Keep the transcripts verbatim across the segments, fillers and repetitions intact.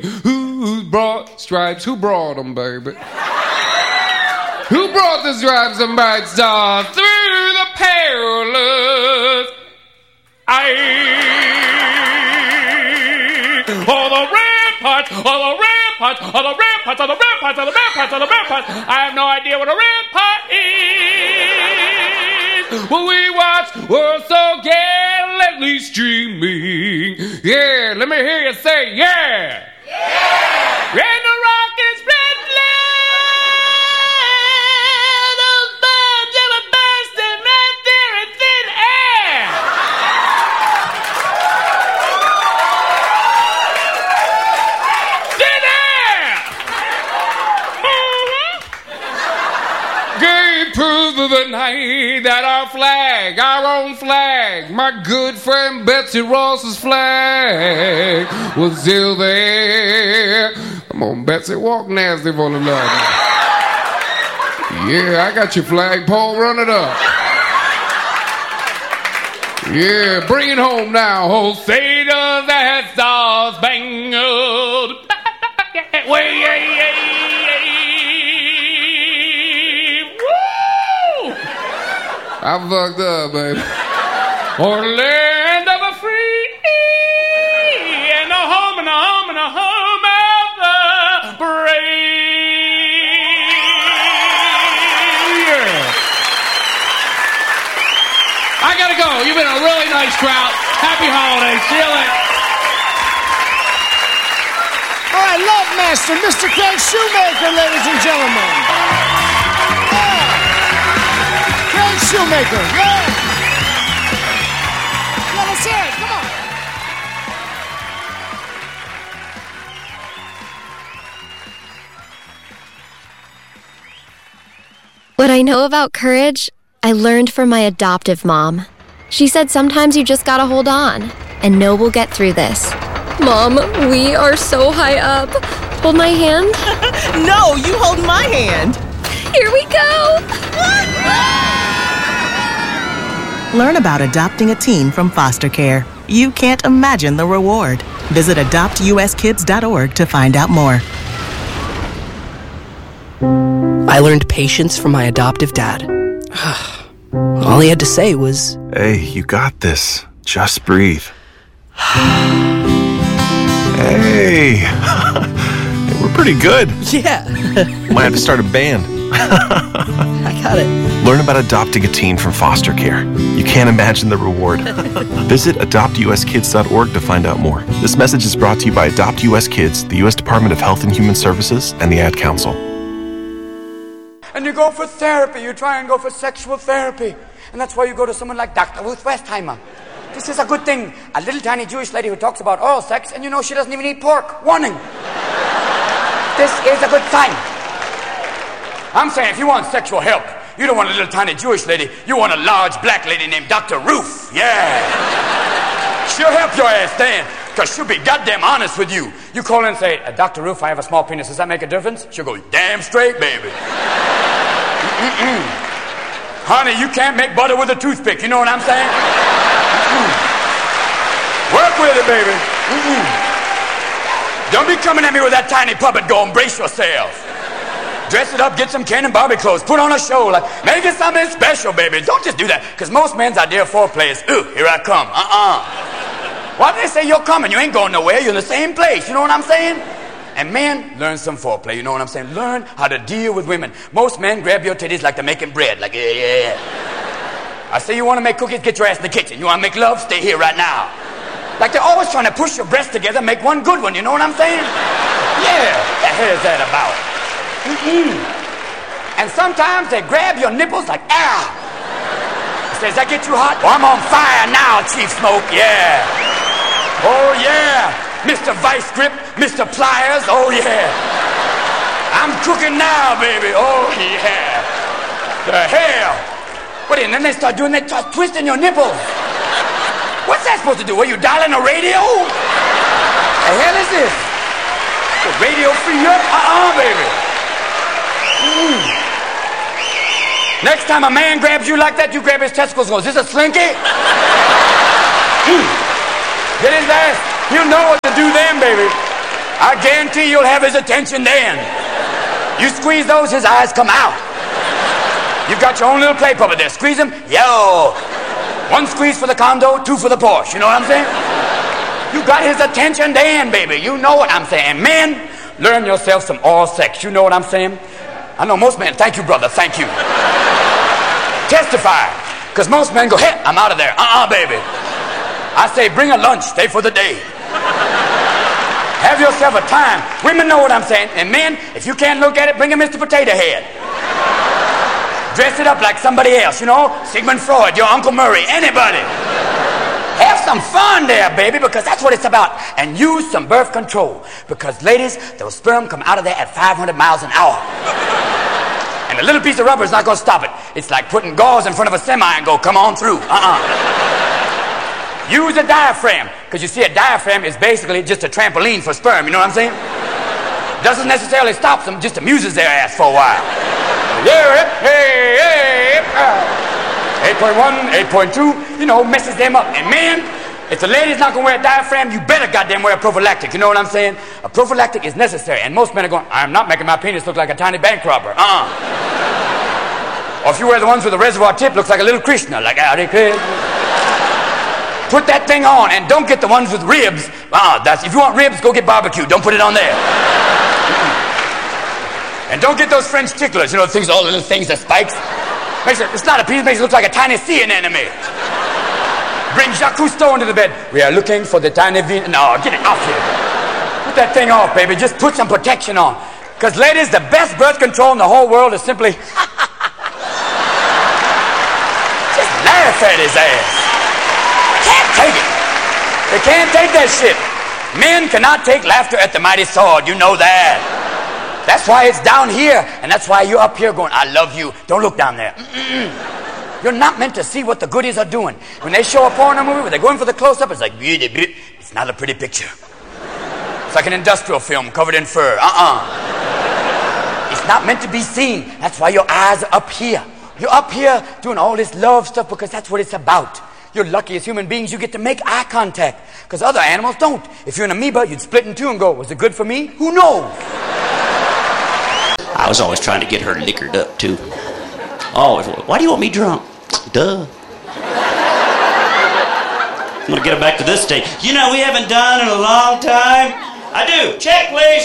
Who brought stripes? Who brought them, baby? Who brought the stripes and bright stars through the perilous ice? Oh, the ramparts, oh, the ramparts, oh, the ramparts, oh, the ramparts, oh, the ramparts, oh, the ramparts. I have no idea what a rampart is. When we watch world so gallantly streaming. Yeah, let me hear you say, yeah. Yeah. And the rockets spread loud, those bombs that are bursting right there in thin air. Thin air. Mm-hmm. Gave proof of the night that our flag, our own flag, my good friend Betsy Ross's flag was still there. Come on, Betsy, walk nasty for the love. Yeah, I got your flagpole, run it up. Yeah, bring it home now. Oh, say does that star spangled way, yeah, yeah, yeah. Woo! I fucked up, baby. Oh, land of a free and a home and a home and a home of the brave. Yeah. I gotta go. You've been a really nice crowd. Happy holidays. See you later. All right, Love Master, Mister Craig Shoemaker, ladies and gentlemen. Yeah. Craig Shoemaker, yeah. Yeah, let's hear it. Come on. What I know about courage, I learned from my adoptive mom. She said sometimes you just gotta hold on and know we'll get through this. Mom, we are so high up. Hold my hand. No, you hold my hand. Here we go. Learn about adopting a teen from foster care. You can't imagine the reward. Visit adopt u s kids dot org to find out more. I learned patience from my adoptive dad. All he had to say was, "Hey, you got this. Just breathe." Hey, we're pretty good. Yeah. Might have to start a band. I got it. Learn about adopting a teen from foster care. You can't imagine the reward. Visit adopt u s kids dot org to find out more. This message is brought to you by Adopt U S Kids, the U S Department of Health and Human Services, and the Ad Council. And you go for therapy, you try and go for sexual therapy. And that's why you go to someone like Doctor Ruth Westheimer. This is a good thing. A little tiny Jewish lady who talks about oral sex, and you know she doesn't even eat pork. Warning. This is a good sign. I'm saying if you want sexual help, you don't want a little tiny Jewish lady, you want a large black lady named Doctor Ruth. Yeah. She'll help your ass then, because she'll be goddamn honest with you. You call in and say, Doctor Ruth, I have a small penis. Does that make a difference? She'll go, damn straight, baby. Mm-mm. Honey, you can't make butter with a toothpick. You know what I'm saying? Mm-mm. Work with it, baby. Mm-mm. Don't be coming at me with that tiny puppet. Go embrace yourself. Dress it up, get some Ken and Barbie clothes, put on a show, like, make it something special, baby. Don't just do that, because most men's idea of foreplay is, ooh, here I come. Uh-uh. Why do they say you're coming? You ain't going nowhere. You're in the same place. You know what I'm saying? And men, learn some foreplay. You know what I'm saying? Learn how to deal with women. Most men grab your titties like they're making bread. Like, yeah, yeah, yeah. I say you want to make cookies, get your ass in the kitchen. You want to make love? Stay here right now. Like they're always trying to push your breasts together, make one good one. You know what I'm saying? Yeah. What the hell is that about? Mm-mm. And sometimes they grab your nipples like, ow. Says, that get you hot? Oh, I'm on fire now, Chief Smoke. Yeah. Oh, yeah. Mister Vice Grip, Mister Pliers, oh yeah. I'm cooking now, baby, oh yeah. The hell? What, and then they start doing that, start twisting your nipples. What's that supposed to do? Are you dialing a radio? The hell is this? The radio free up? Uh-uh, baby. Mm. Next time a man grabs you like that, you grab his testicles and goes, is this a slinky? Mm. Get his ass. You know what to do then, baby. I guarantee you'll have his attention then. You squeeze those, his eyes come out. You've got your own little play puppet there. Squeeze him, yo. One squeeze for the condo, two for the Porsche. You know what I'm saying? You got his attention then, baby. You know what I'm saying. Men, learn yourself some oral sex. You know what I'm saying? I know most men. Thank you, brother. Thank you. Testify. Because most men go, hey, I'm out of there. Uh-uh, baby. I say, bring a lunch. Stay for the day. Have yourself a time. Women know what I'm saying. And men, if you can't look at it, bring a Mister Potato Head. Dress it up like somebody else, you know? Sigmund Freud, your Uncle Murray, anybody. Have some fun there, baby, because that's what it's about. And use some birth control. Because, ladies, those sperm come out of there at five hundred miles an hour. And a little piece of rubber is not going to stop it. It's like putting gauze in front of a semi and go, come on through. Uh-uh. Use a diaphragm. Because you see, a diaphragm is basically just a trampoline for sperm. You know what I'm saying? Doesn't necessarily stop them, just amuses their ass for a while. Yeah, hey, hey, uh, eight point one, eight point two, you know, messes them up. And men, if the lady's not going to wear a diaphragm, you better goddamn wear a prophylactic. You know what I'm saying? A prophylactic is necessary. And most men are going, I'm not making my penis look like a tiny bank robber. Uh-uh. Or if you wear the ones with a reservoir tip, looks like a little Krishna. Like, howdy, kid. Put that thing on, and don't get the ones with ribs. Uh-uh, that's, if you want ribs, go get barbecue. Don't put it on there. And don't get those French ticklers, you know, things, all the little things that spikes. Makes it, it's not a piece, it makes it look like a tiny sea anemone. Bring Jacques Cousteau into the bed. We are looking for the tiny Venus. No, get it off here. Put that thing off, baby. Just put some protection on. Because, ladies, the best birth control in the whole world is simply just laugh at his ass. Can't take it. They can't take that shit. Men cannot take laughter at the mighty sword. You know that. That's why it's down here, and that's why you're up here going, I love you. Don't look down there. Mm-mm. You're not meant to see what the goodies are doing. When they show a porno movie, when they're going for the close-up, it's like, it's not a pretty picture. It's like an industrial film covered in fur. Uh-uh. It's not meant to be seen. That's why your eyes are up here. You're up here doing all this love stuff because that's what it's about. You're lucky as human beings you get to make eye contact because other animals don't. If you're an amoeba, you'd split in two and go, was it good for me? Who knows? I was always trying to get her liquored up, too. Always. Why do you want me drunk? Duh. I'm going to get her back to this state. You know, we haven't done in a long time. I do. Check, please.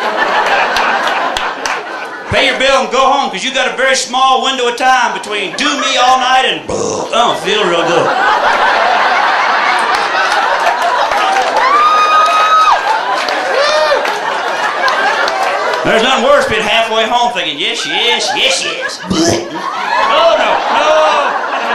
Pay your bill and go home, because you got a very small window of time between do me all night and oh, feel real good. There's nothing worse being halfway home thinking, yes, yes, yes, yes. Oh, no, no.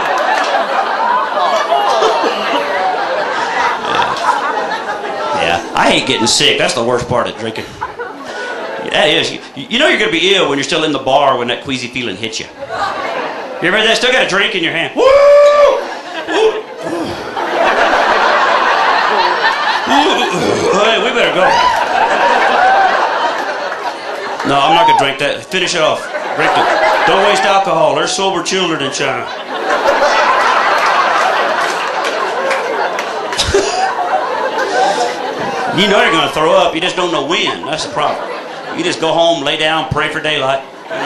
Yeah, I hate getting sick. That's the worst part of drinking. That is. You, you know you're going to be ill when you're still in the bar when that queasy feeling hits you. You ever had that? Still got a drink in your hand. Woo! Woo! Hey, we better go. No, I'm not going to drink that. Finish it off. Drink it. Don't waste alcohol. There's sober children in China. You know you're going to throw up. You just don't know when. That's the problem. You just go home, lay down, pray for daylight.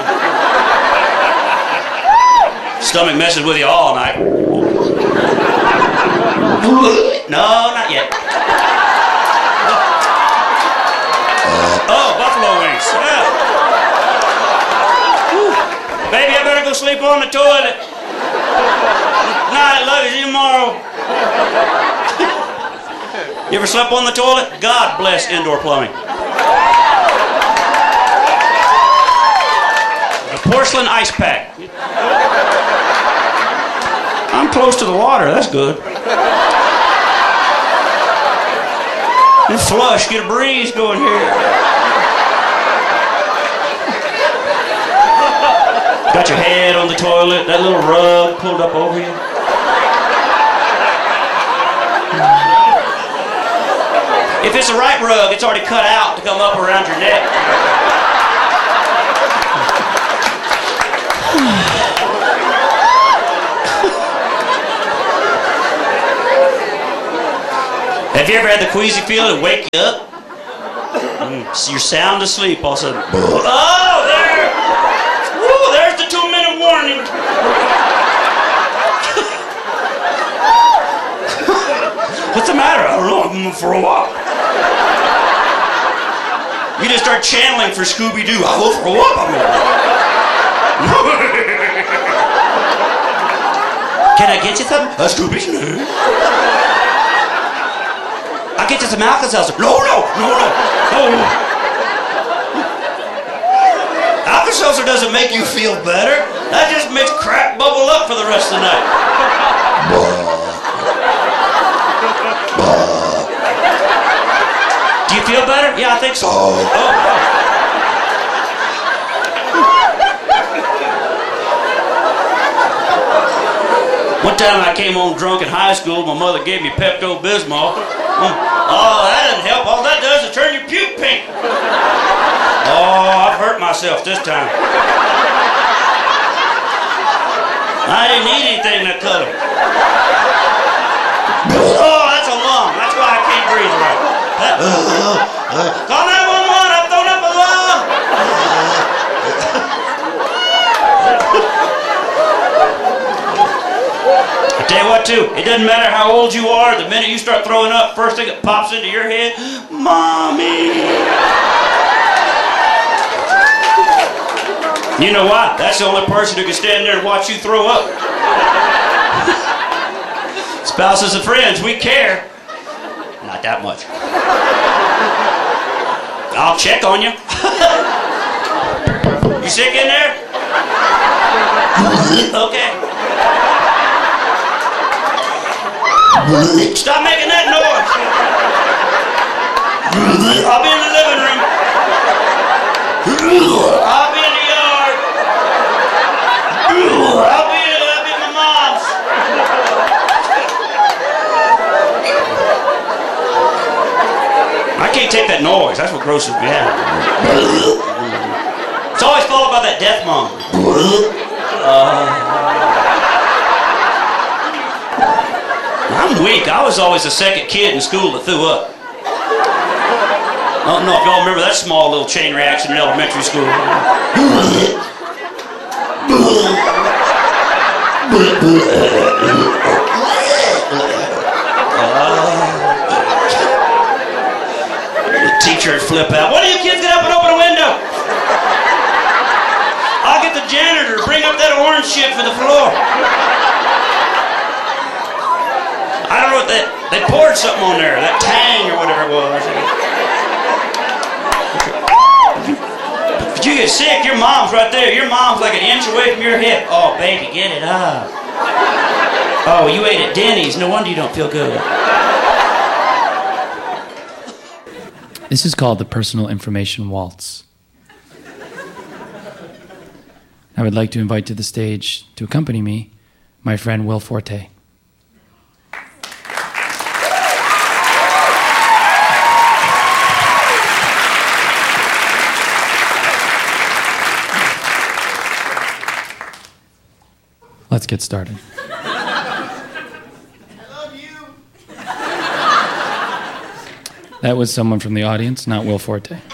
Stomach messes with you all night. No, not yet. Oh, buffalo wings. Yeah. Baby, I better go sleep on the toilet. Night, love you, see you tomorrow. You ever slept on the toilet? God bless indoor plumbing. A porcelain ice pack. I'm close to the water, that's good. And flush, get a breeze going here. Got your head on the toilet, that little rug pulled up over you. If it's the right rug, it's already cut out to come up around your neck. Have you ever had the queasy feeling wake you up? So you're sound asleep all of a sudden. Oh, there! Woo, there's the two-minute warning. What's the matter? I don't know, I'm gonna throw up. You just start channeling for Scooby-Doo. I will throw up. I'm gonna... Can I get you something? A Scooby-Doo. I'll get you some Alka-Seltzer. No, no, no, no, no. Alka-Seltzer doesn't make you feel better. That just makes crap bubble up for the rest of the night. Do you feel better? Yeah, I think so. Oh, oh. One time I came home drunk in high school. My mother gave me Pepto-Bismol. Oh, that doesn't help. All that does is turn your puke pink. Oh, I've hurt myself this time. I didn't eat anything that color. Oh, that's a lung. That's why I can't breathe right. Call nine one one. I've thrown up a lung. I tell you what, too. It doesn't matter how old you are. The minute you start throwing up, first thing that pops into your head, Mommy. You know why? That's the only person who can stand there and watch you throw up. Spouses and friends, we care. Not that much. I'll check on you. You sick in there? Okay. Stop making that noise. I'll be in the living room. I'll be in the yard. I'll be, I'll be at my mom's. I can't take that noise. That's what grosses me out. It's always followed by that death moan. Uh, I'm weak. I was always the second kid in school that threw up. I don't know if y'all remember that small little chain reaction in elementary school. The teacher would flip out. Why do you kids get up and open a window? I'll get the janitor to bring up that orange shit for the floor. I don't know what that, they poured something on there, that Tang or whatever it was. If you get sick, your mom's right there. Your mom's like an inch away from your hip. Oh, baby, get it up. Oh, you ate at Denny's. No wonder you don't feel good. This is called the Personal Information Waltz. I would like to invite to the stage, to accompany me, my friend Will Forte. Let's get started. I love you. That was someone from the audience, not Will Forte.